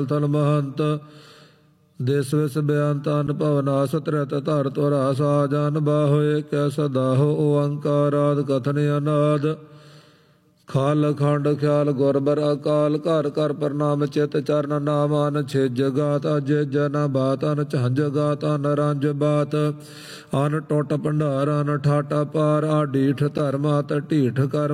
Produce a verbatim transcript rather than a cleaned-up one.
ਤਲ ਮਹੰਤ ਦੇਸ ਵਿਸ ਬਿਆੰਤ ਅਨਭਵ ਨਾਸ ਤ੍ਰਿਤ ਧਰ ਤੁਰਾ ਸਾ ਜਨ ਬਾਹੋਏ ਕੈ ਸਦਾਹੋ ਓੰਕਾਰਾਦ ਕਥਨ ਅਨਾਦ ਖਾਲ ਖੰਡ ਖਿਆਲ ਗੁਰਬਰ ਅਕਾਲ ਘਰ ਘਰ ਪ੍ਰਣਾਮ ਚਿਤ ਚਰਨ ਨਾਮਾਨ ਛਿਜ ਗਾਤ ਅਜ ਜਨ ਬਾਤ ਅਨ ਝੰਜ ਗਾਤ ਅਨ ਰੰਜ ਬਾਤ ਅਨ ਟੁੱਟ ਭੰਡਾਰ ਅਨ ਠਾਟਾ ਪਾਰ ਆ ਢੀਠ ਧਰਮਾਤ ਢੀਠ ਕਰ